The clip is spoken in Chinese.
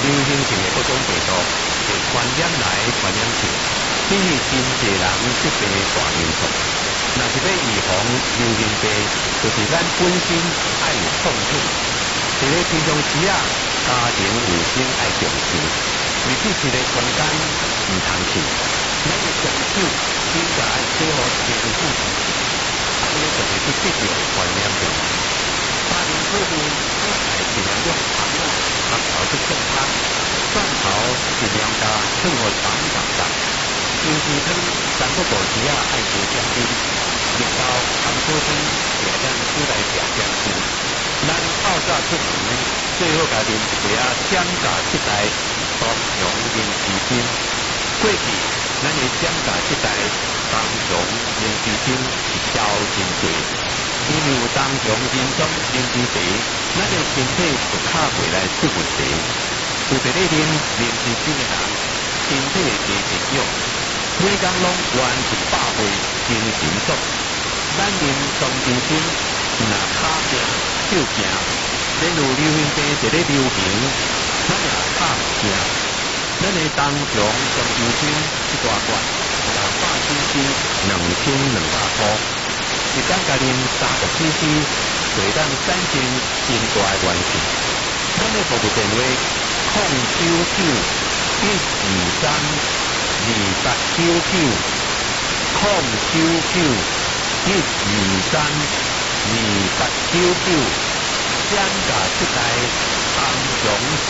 流行性的各种病毒，会传染来传染去，因为真侪人疾病的大因素。若是要预防流行病，就是咱本身爱有控制。伫咧平常时啊，家庭卫生爱重视，为这一个空间唔通去。咱的双手应该爱做好清洁护理，啊，这个就是去得到传染病。家庭主妇爱尽量用糖啊、白头去健康，蒜头尽量加生活糖上上。金鸡汤、三不五时啊，爱多加冰。绿豆、红薯汤，就将煮来调香菇。咱透早出门呢，最好家啉一杯姜茶7代当荣银鸡精。过去咱的姜茶7代当荣银鸡精是销真贵，因为有当荣银种银鸡茶，咱的身体就较袂来出问题。有伫咧啉银鸡精的人，身体会加健养，每工拢完100岁精神足。咱啉当真心，若骹痛、手痛，连有流行病一个流行，咱也怕唔惊。咱的当中当真心一大罐，100cc2200块，一天加啉30cc，就当产生真大的元气。咱的服务电话099-123-2899，099-123-2899，姜茶7代当中。